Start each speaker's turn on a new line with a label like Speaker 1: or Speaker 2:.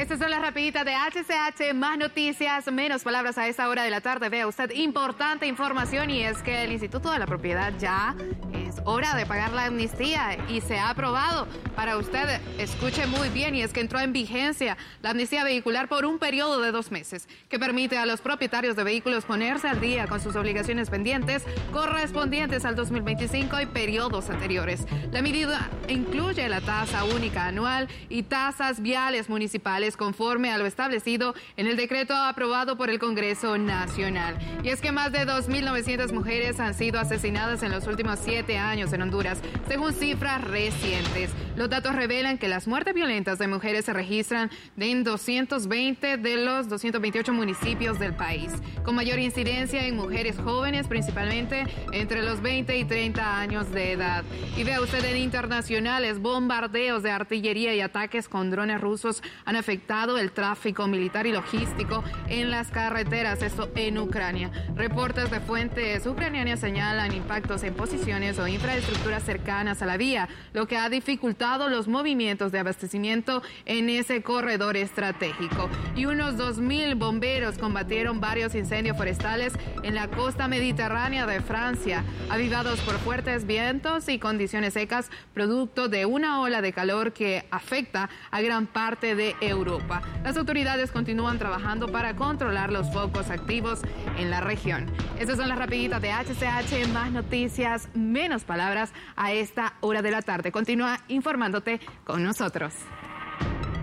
Speaker 1: Estas son las rapiditas de HCH, más noticias, menos palabras a esta hora de la tarde. Vea usted, importante información, y es que el Instituto de la Propiedad ya es hora de pagar la amnistía y se ha aprobado. Para usted, escuche muy bien, y es que entró en vigencia la amnistía vehicular por un periodo de 2 meses, que permite a los propietarios de vehículos ponerse al día con sus obligaciones pendientes correspondientes al 2025 y periodos anteriores. La medida incluye la tasa única anual y tasas viales municipales conforme a lo establecido en el decreto aprobado por el Congreso Nacional. Y es que más de 2.900 mujeres han sido asesinadas en los últimos 7 años en Honduras, según cifras recientes. Los datos revelan que las muertes violentas de mujeres se registran en 220 de los 228 municipios del país, con mayor incidencia en mujeres jóvenes, principalmente entre los 20 y 30 años de edad. Y vea usted, en internacionales, bombardeos de artillería y ataques con drones rusos han afectado el tráfico militar y logístico en las carreteras, esto en Ucrania. Reportes de fuentes ucranianas señalan impactos en posiciones o infraestructuras cercanas a la vía, lo que ha dificultado los movimientos de abastecimiento en ese corredor estratégico. Y unos 2.000 bomberos combatieron varios incendios forestales en la costa mediterránea de Francia, avivados por fuertes vientos y condiciones secas, producto de una ola de calor que afecta a gran parte de Europa. Las autoridades continúan trabajando para controlar los focos activos en la región. Estas son las rapiditas de HCH, más noticias, menos palabras a esta hora de la tarde. Continúa informándote con nosotros.